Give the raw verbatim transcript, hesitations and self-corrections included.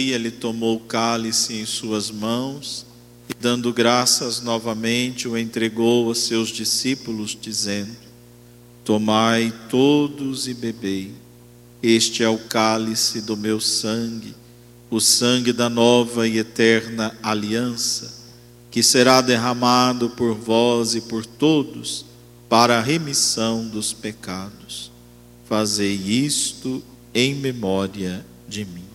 ele tomou o cálice em suas mãos e, dando graças novamente, o entregou a seus discípulos, dizendo: tomai todos e bebei. Este é o cálice do meu sangue, o sangue da nova e eterna aliança, que será derramado por vós e por todos para a remissão dos pecados. Fazei isto em memória de mim.